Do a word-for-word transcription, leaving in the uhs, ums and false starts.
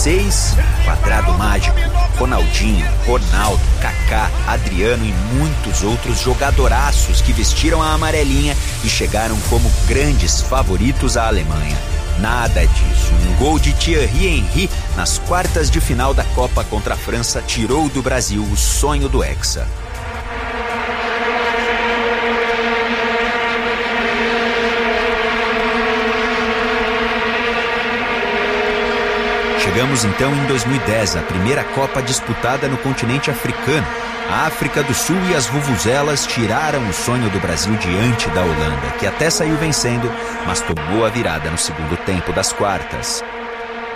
seis, quadrado mágico, Ronaldinho, Ronaldo, Kaká, Adriano e muitos outros jogadoraços que vestiram a amarelinha e chegaram como grandes favoritos à Alemanha. Nada disso. Um gol de Thierry Henry nas quartas de final da Copa contra a França tirou do Brasil o sonho do Hexa. Chegamos então em dois mil e dez, a primeira Copa disputada no continente africano. A África do Sul e as vuvuzelas tiraram o sonho do Brasil diante da Holanda, que até saiu vencendo, mas tomou a virada no segundo tempo das quartas.